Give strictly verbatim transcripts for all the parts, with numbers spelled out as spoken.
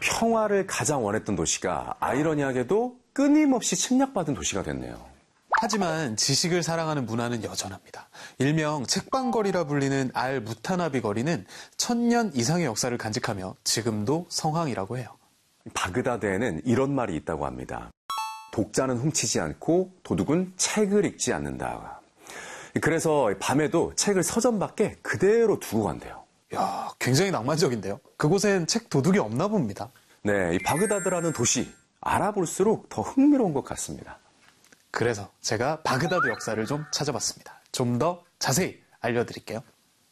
평화를 가장 원했던 도시가 아이러니하게도 끊임없이 침략받은 도시가 됐네요. 하지만 지식을 사랑하는 문화는 여전합니다. 일명 책방거리라 불리는 알 무타나비 거리는 천년 이상의 역사를 간직하며 지금도 성황이라고 해요. 바그다드에는 이런 말이 있다고 합니다. 독자는 훔치지 않고 도둑은 책을 읽지 않는다. 그래서 밤에도 책을 서점 밖에 그대로 두고 간대요. 이야, 굉장히 낭만적인데요. 그곳엔 책 도둑이 없나 봅니다. 네, 이 바그다드라는 도시 알아볼수록 더 흥미로운 것 같습니다. 그래서 제가 바그다드 역사를 좀 찾아봤습니다. 좀 더 자세히 알려드릴게요.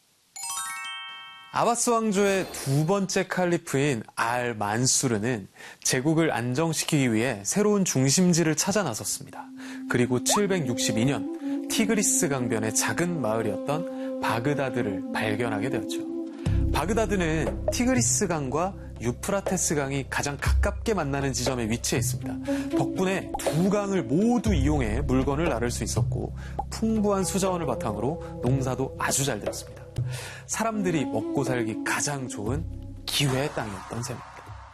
아바스 왕조의 두 번째 칼리프인 알 만수르는 제국을 안정시키기 위해 새로운 중심지를 찾아 나섰습니다. 그리고 칠백육십이 년 티그리스 강변의 작은 마을이었던 바그다드를 발견하게 되었죠. 바그다드는 티그리스 강과 유프라테스 강이 가장 가깝게 만나는 지점에 위치해 있습니다. 덕분에 두 강을 모두 이용해 물건을 나를 수 있었고 풍부한 수자원을 바탕으로 농사도 아주 잘 되었습니다. 사람들이 먹고 살기 가장 좋은 기회의 땅이었던 셈입니다.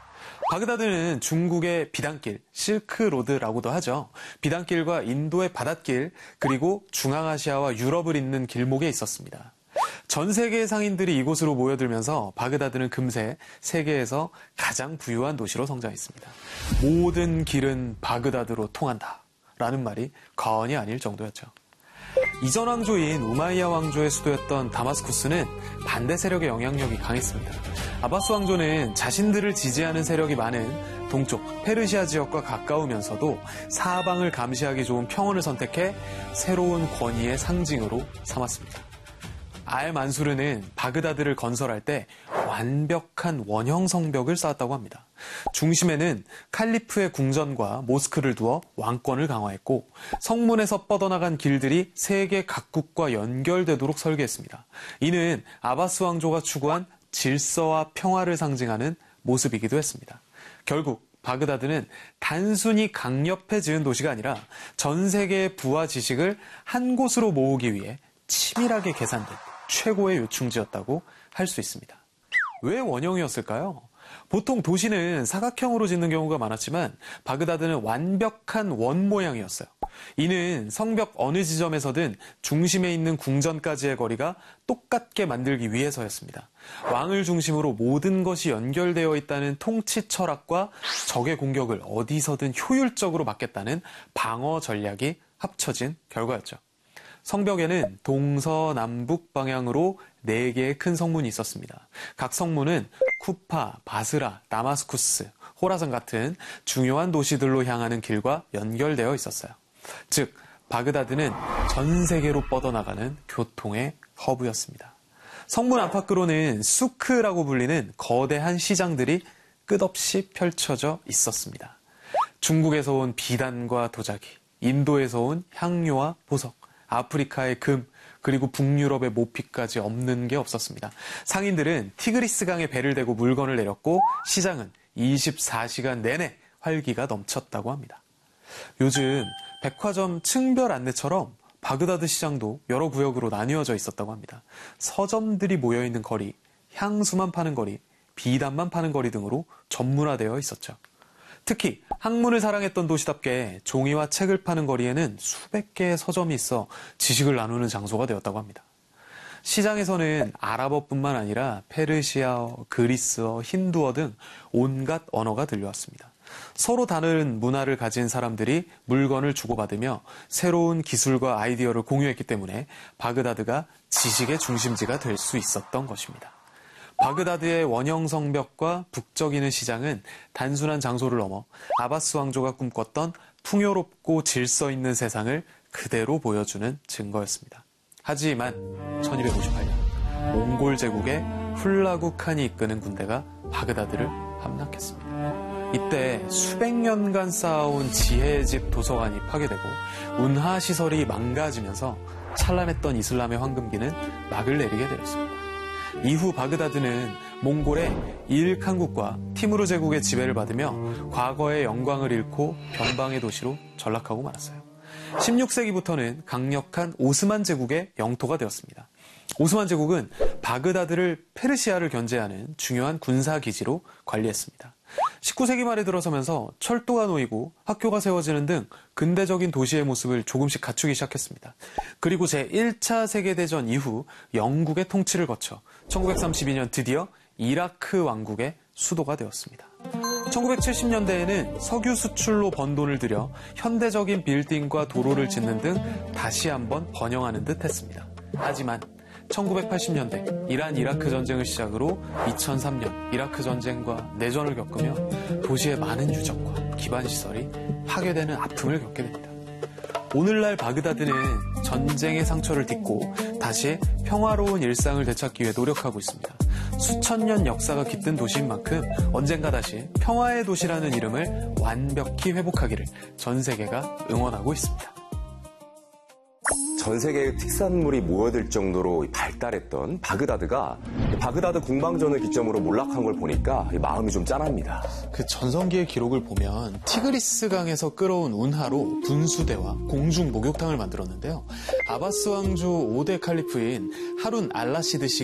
바그다드는 중국의 비단길, 실크로드라고도 하죠. 비단길과 인도의 바닷길, 그리고 중앙아시아와 유럽을 잇는 길목에 있었습니다. 전 세계의 상인들이 이곳으로 모여들면서 바그다드는 금세 세계에서 가장 부유한 도시로 성장했습니다. 모든 길은 바그다드로 통한다 라는 말이 과언이 아닐 정도였죠. 이전 왕조인 우마이야 왕조의 수도였던 다마스쿠스는 반대 세력의 영향력이 강했습니다. 아바스 왕조는 자신들을 지지하는 세력이 많은 동쪽 페르시아 지역과 가까우면서도 사방을 감시하기 좋은 평원을 선택해 새로운 권위의 상징으로 삼았습니다. 알 만수르는 바그다드를 건설할 때 완벽한 원형 성벽을 쌓았다고 합니다. 중심에는 칼리프의 궁전과 모스크를 두어 왕권을 강화했고 성문에서 뻗어나간 길들이 세계 각국과 연결되도록 설계했습니다. 이는 아바스 왕조가 추구한 질서와 평화를 상징하는 모습이기도 했습니다. 결국 바그다드는 단순히 강옆에 지은 도시가 아니라 전 세계의 부와 지식을 한 곳으로 모으기 위해 치밀하게 계산된 최고의 요충지였다고 할 수 있습니다. 왜 원형이었을까요? 보통 도시는 사각형으로 짓는 경우가 많았지만 바그다드는 완벽한 원 모양이었어요. 이는 성벽 어느 지점에서든 중심에 있는 궁전까지의 거리가 똑같게 만들기 위해서였습니다. 왕을 중심으로 모든 것이 연결되어 있다는 통치 철학과 적의 공격을 어디서든 효율적으로 막겠다는 방어 전략이 합쳐진 결과였죠. 성벽에는 동서남북 방향으로 네 개의 큰 성문이 있었습니다. 각 성문은 쿠파, 바스라, 다마스쿠스, 호라산 같은 중요한 도시들로 향하는 길과 연결되어 있었어요. 즉, 바그다드는 전 세계로 뻗어나가는 교통의 허브였습니다. 성문 안팎으로는 수크라고 불리는 거대한 시장들이 끝없이 펼쳐져 있었습니다. 중국에서 온 비단과 도자기, 인도에서 온 향료와 보석, 아프리카의 금, 그리고 북유럽의 모피까지 없는 게 없었습니다. 상인들은 티그리스 강에 배를 대고 물건을 내렸고 시장은 이십사 시간 내내 활기가 넘쳤다고 합니다. 요즘 백화점 층별 안내처럼 바그다드 시장도 여러 구역으로 나뉘어져 있었다고 합니다. 서점들이 모여있는 거리, 향수만 파는 거리, 비단만 파는 거리 등으로 전문화되어 있었죠. 특히 학문을 사랑했던 도시답게 종이와 책을 파는 거리에는 수백 개의 서점이 있어 지식을 나누는 장소가 되었다고 합니다. 시장에서는 아랍어뿐만 아니라 페르시아어, 그리스어, 힌두어 등 온갖 언어가 들려왔습니다. 서로 다른 문화를 가진 사람들이 물건을 주고받으며 새로운 기술과 아이디어를 공유했기 때문에 바그다드가 지식의 중심지가 될 수 있었던 것입니다. 바그다드의 원형 성벽과 북적이는 시장은 단순한 장소를 넘어 아바스 왕조가 꿈꿨던 풍요롭고 질서 있는 세상을 그대로 보여주는 증거였습니다. 하지만 천이백오십팔 년 몽골 제국의 훌라구 칸이 이끄는 군대가 바그다드를 함락했습니다. 이때 수백 년간 쌓아온 지혜의 집 도서관이 파괴되고 운하 시설이 망가지면서 찬란했던 이슬람의 황금기는 막을 내리게 되었습니다. 이후 바그다드는 몽골의 일칸국과 티무르 제국의 지배를 받으며 과거의 영광을 잃고 변방의 도시로 전락하고 말았어요. 십육 세기부터는 강력한 오스만 제국의 영토가 되었습니다. 오스만 제국은 바그다드를 페르시아를 견제하는 중요한 군사기지로 관리했습니다. 십구 세기 말에 들어서면서 철도가 놓이고 학교가 세워지는 등 근대적인 도시의 모습을 조금씩 갖추기 시작했습니다. 그리고 제일 차 세계대전 이후 영국의 통치를 거쳐 천구백삼십이 년 드디어 이라크 왕국의 수도가 되었습니다. 천구백칠십 년대에는 석유 수출로 번 돈을 들여 현대적인 빌딩과 도로를 짓는 등 다시 한번 번영하는 듯 했습니다. 하지만 천구백팔십 년대 이란 이라크 전쟁을 시작으로 이천삼 년 이라크 전쟁과 내전을 겪으며 도시의 많은 유적과 기반시설이 파괴되는 아픔을 겪게 됩니다. 오늘날 바그다드는 전쟁의 상처를 딛고 다시 평화로운 일상을 되찾기 위해 노력하고 있습니다. 수천 년 역사가 깃든 도시인 만큼 언젠가 다시 평화의 도시라는 이름을 완벽히 회복하기를 전 세계가 응원하고 있습니다. 전 세계의 특산물이 모여들 정도로 발달했던 바그다드가 바그다드 공방전을 기점으로 몰락한 걸 보니까 마음이 좀 짠합니다. 그 전성기의 기록을 보면 티그리스 강에서 끌어온 운하로 분수대와 공중 목욕탕을 만들었는데요. 아바스 왕조 오 대 칼리프인 하룬 알라시드 씨